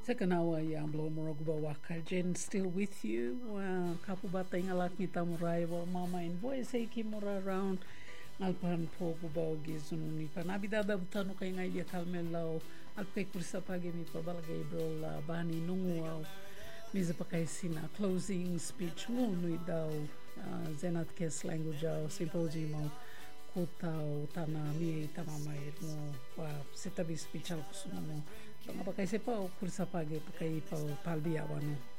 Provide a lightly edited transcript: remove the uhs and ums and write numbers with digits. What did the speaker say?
Sakanawa Yamblo Moroguba Wakajen still with you. Kapubata ingalak ni tamurai wa mama in voice mura around alpan po gubaw gizununi panabidada butano kay ngay dia kalmelaw alpe kursa pagi mi pabalagay brol bani nunguaw miza pa kay sina closing speech ngunui daw zenat kes language symposium kutaw tanami tamamay mo wa sitabi speech al kusumo nga pa kay sepa kursa pagi pa kay palbiya wano